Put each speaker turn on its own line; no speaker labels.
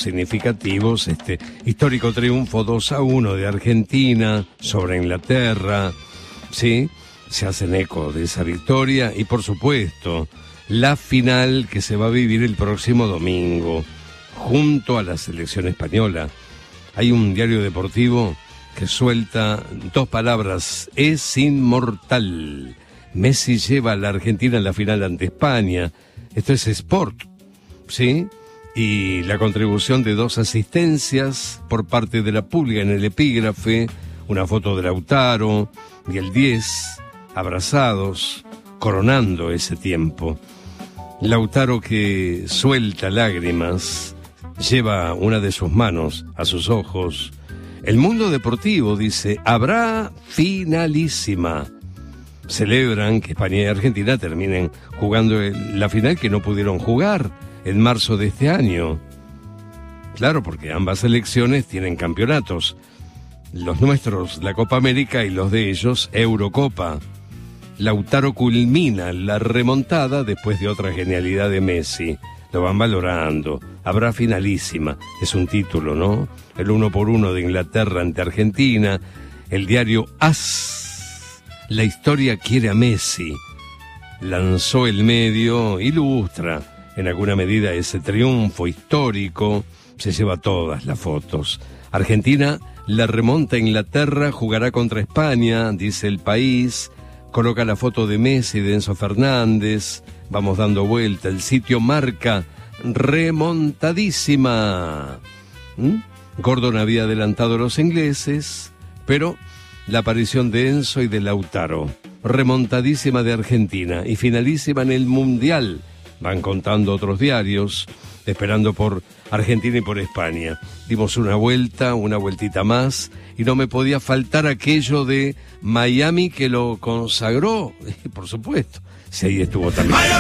significativos, histórico triunfo 2-1 de Argentina sobre Inglaterra, ¿sí? Se hacen eco de esa victoria y, por supuesto, la final que se va a vivir el próximo domingo, junto a la selección española. Hay un diario deportivo que suelta 2 palabras: es inmortal. Messi lleva a la Argentina en la final ante España. Esto es Sport, ¿sí? Y la contribución de 2 asistencias por parte de la Pulga en el epígrafe, una foto de Lautaro y el 10 abrazados, coronando ese tiempo. Lautaro, que suelta lágrimas, lleva una de sus manos a sus ojos. El mundo deportivo dice: habrá finalísima. Celebran que España y Argentina terminen jugando la final que no pudieron jugar en marzo de este año. Claro, porque ambas selecciones tienen campeonatos. Los nuestros, la Copa América, y los de ellos, Eurocopa. Lautaro culmina la remontada después de otra genialidad de Messi. Lo van valorando. Habrá finalísima. Es un título, ¿no? El 1-1 de Inglaterra ante Argentina. El diario AS. La historia quiere a Messi. Lanzó el medio, ilustra en alguna medida ese triunfo histórico. Se lleva todas las fotos. Argentina la remonta a Inglaterra, jugará contra España, dice El País. Coloca la foto de Messi y de Enzo Fernández. Vamos dando vuelta. El sitio marca remontadísima. Gordon había adelantado a los ingleses, pero la aparición de Enzo y de Lautaro, remontadísima de Argentina y finalísima en el Mundial, van contando otros diarios, esperando por Argentina y por España. Dimos una vueltita más, y no me podía faltar aquello de Miami, que lo consagró, por supuesto, si ahí estuvo también.